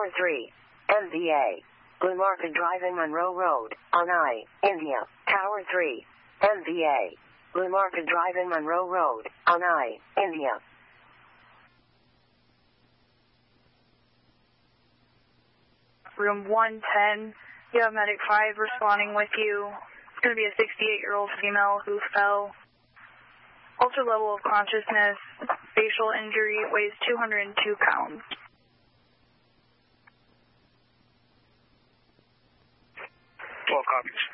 Tower 3, MVA. Blue Market Drive in Monroe Road, on I, India. Tower 3, MVA. Blue Market Drive in Monroe Road, on I, India. Room 110, you have Medic 5 responding with you. It's going to be a 68-year-old female who fell. Altered level of consciousness, facial injury, weighs 202 pounds. 12 copies.